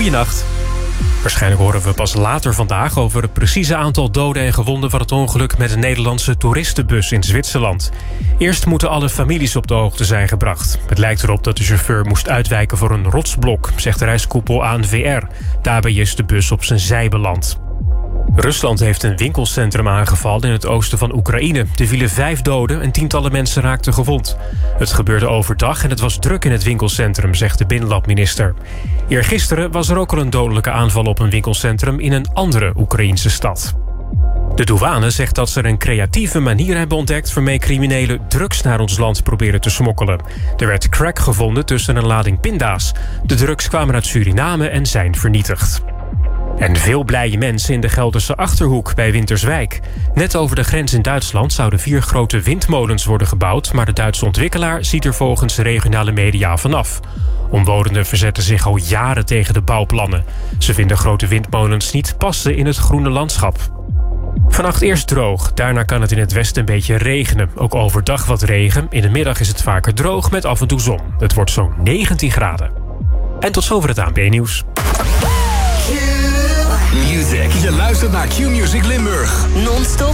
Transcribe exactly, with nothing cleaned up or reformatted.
Goedenacht. Waarschijnlijk horen we pas later vandaag over het precieze aantal doden en gewonden van het ongeluk met een Nederlandse toeristenbus in Zwitserland. Eerst moeten alle families op de hoogte zijn gebracht. Het lijkt erop dat de chauffeur moest uitwijken voor een rotsblok, zegt de reiskoepel A N V R. Daarbij is de bus op zijn zij beland. Rusland heeft een winkelcentrum aangevallen in het oosten van Oekraïne. Er vielen vijf doden en tientallen mensen raakten gewond. Het gebeurde overdag en het was druk in het winkelcentrum, zegt de binnenlandminister. Eergisteren was er ook al een dodelijke aanval op een winkelcentrum in een andere Oekraïnse stad. De douane zegt dat ze er een creatieve manier hebben ontdekt waarmee criminelen drugs naar ons land proberen te smokkelen. Er werd crack gevonden tussen een lading pinda's. De drugs kwamen uit Suriname en zijn vernietigd. En veel blije mensen in de Gelderse Achterhoek bij Winterswijk. Net over de grens in Duitsland zouden vier grote windmolens worden gebouwd, maar de Duitse ontwikkelaar ziet er volgens regionale media vanaf. Omwonenden verzetten zich al jaren tegen de bouwplannen. Ze vinden grote windmolens niet passen in het groene landschap. Vannacht eerst droog, daarna kan het in het westen een beetje regenen. Ook overdag wat regen, in de middag is het vaker droog met af en toe zon. Het wordt zo'n negentien graden. En tot zover het A N P Nieuws. Music. Je luistert naar Q-Music Limburg. Non-stop